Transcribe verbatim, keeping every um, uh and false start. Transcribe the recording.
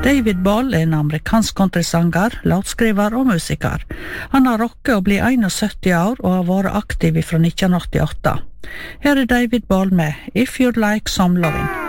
David Ball er en amerikansk countrysanger, låtskriver og musiker. Han har rocket å bli syttién år og har vært aktiv fra nitten åttiåtte. Her er David Ball med If You'd Like Some Lovin'.